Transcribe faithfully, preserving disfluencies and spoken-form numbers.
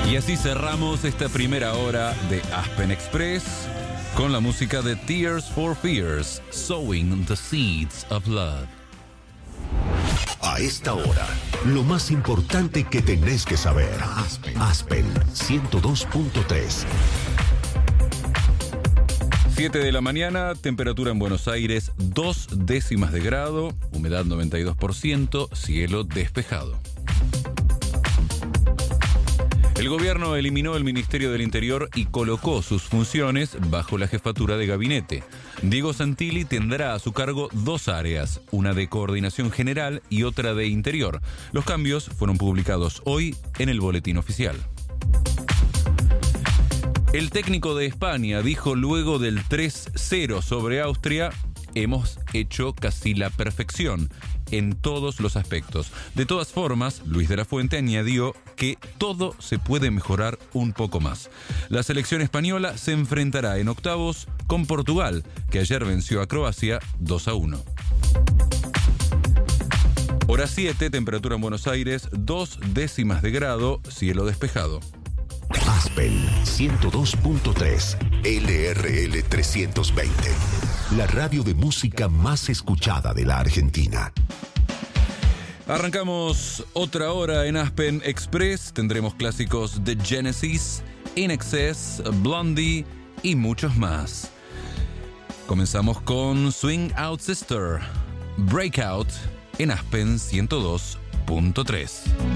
Y así cerramos esta primera hora de Aspen Express con la música de Tears for Fears, Sowing the Seeds of Love. A esta hora, lo más importante que tenés que saber. Aspen, Aspen ciento dos punto tres. siete de la mañana, temperatura en Buenos Aires dos décimas de grado, humedad noventa y dos por ciento, cielo despejado. El gobierno eliminó el Ministerio del Interior y colocó sus funciones bajo la jefatura de gabinete. Diego Santilli tendrá a su cargo dos áreas, una de coordinación general y otra de interior. Los cambios fueron publicados hoy en el boletín oficial. El técnico de España dijo luego del tres cero sobre Austria: hemos hecho casi la perfección en todos los aspectos. De todas formas, Luis de la Fuente añadió que todo se puede mejorar un poco más. La selección española se enfrentará en octavos con Portugal, que ayer venció a Croacia dos a uno. Hora siete, temperatura en Buenos Aires dos décimas de grado, cielo despejado. Aspen ciento dos punto tres, L R L trescientos veinte, la radio de música más escuchada de la Argentina. Arrancamos otra hora en Aspen Express. Tendremos clásicos de Genesis, In Excess, Blondie y muchos más. Comenzamos con Swing Out Sister, Breakout en Aspen ciento dos punto tres.